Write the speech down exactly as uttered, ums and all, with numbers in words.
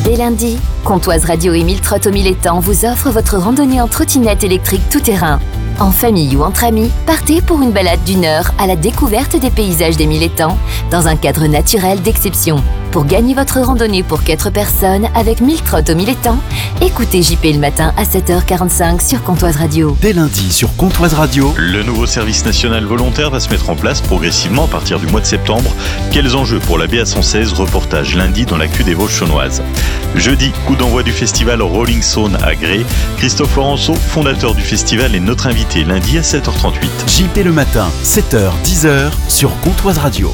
Dès lundi, Comtoise Radio et mille trotts au mille étangs vous offrent votre randonnée en trottinette électrique tout-terrain. En famille ou entre amis, partez pour une balade d'une heure à la découverte des paysages des mille étangs dans un cadre naturel d'exception. Pour gagner votre randonnée pour quatre personnes avec mille trotts au mille étangs, écoutez J P le matin à sept heures quarante-cinq sur Comtoise Radio. Dès lundi sur Comtoise Radio, le nouveau service national volontaire va se mettre en place progressivement à partir du mois de septembre. Quels enjeux pour la B A cent seize? Reportage lundi dans l'actu des Vosges chaunoises. Jeudi, coup d'envoi du festival Rolling Stone à Gré. Christophe Laurenceau, fondateur du festival, est notre invité lundi à sept heures trente-huit. J P le matin, sept heures dix heures sur Comtoise Radio.